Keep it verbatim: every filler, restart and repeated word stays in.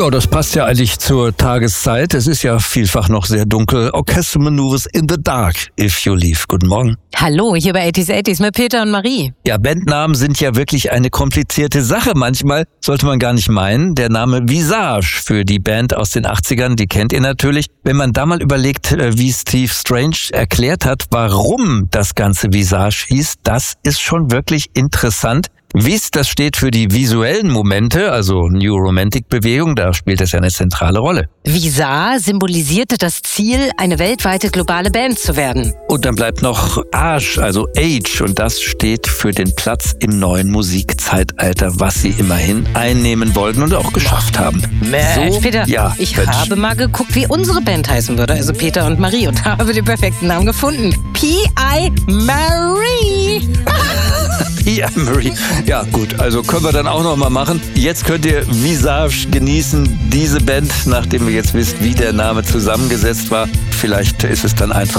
Ja, das passt ja eigentlich zur Tageszeit. Es ist ja vielfach noch sehr dunkel. Orchestral Maneuvers in the Dark, if you leave. Guten Morgen. Hallo, hier bei eighties eighties mit Peter und Marie. Ja, Bandnamen sind ja wirklich eine komplizierte Sache. Manchmal sollte man gar nicht meinen. Der Name Visage für die Band aus den achtzigern, die kennt ihr natürlich. Wenn man da mal überlegt, wie Steve Strange erklärt hat, warum das ganze Visage hieß, das ist schon wirklich interessant. Vis, das steht für die visuellen Momente, also New Romantic Bewegung, da spielt das ja eine zentrale Rolle. Visage symbolisierte das Ziel, eine weltweite globale Band zu werden. Und dann bleibt noch Age, also Age, und das steht für den Platz im neuen Musikzeitalter, was sie immerhin einnehmen wollten und auch geschafft haben. Mensch, so, Peter, ja, ich Mensch. habe mal geguckt, wie unsere Band heißen würde, also Peter und Marie, und habe den perfekten Namen gefunden. P I Marie. Ja, Marie. Ja, gut, also können wir dann auch noch mal machen. Jetzt könnt ihr Visage genießen, diese Band, nachdem ihr jetzt wisst, wie der Name zusammengesetzt war. Vielleicht ist es dann einfach